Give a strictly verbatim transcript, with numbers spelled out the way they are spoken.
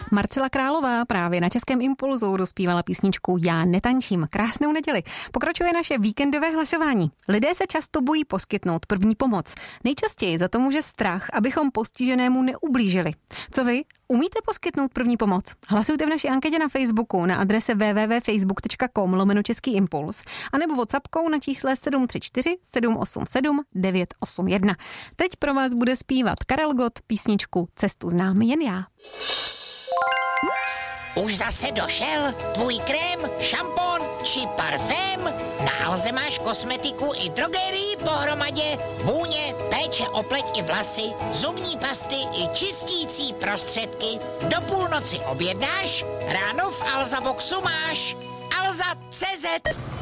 Marcela Králová právě na Českém Impulzu dospívala písničku Já netančím. Krásnou neděli. Pokračuje naše víkendové hlasování. Lidé se často bojí poskytnout první pomoc. Nejčastěji za to může strach, abychom postiženému neublížili. Co vy? Umíte poskytnout první pomoc? Hlasujte v naší anketě na Facebooku na adrese w w w tečka facebook tečka com lomeno Český impuls anebo WhatsAppkou na čísle sedm tři čtyři sedm osm sedm devět osm jedna. Teď pro vás bude zpívat Karel Gott písničku Cestu znám jen já. Už zase došel tvůj krém, šampon či parfém? Na Alze máš kosmetiku i drogerii pohromadě, vůně, péče o pleť i vlasy, zubní pasty i čistící prostředky. Do půlnoci objednáš, ráno v Alza Boxu máš. Alza tečka cé zet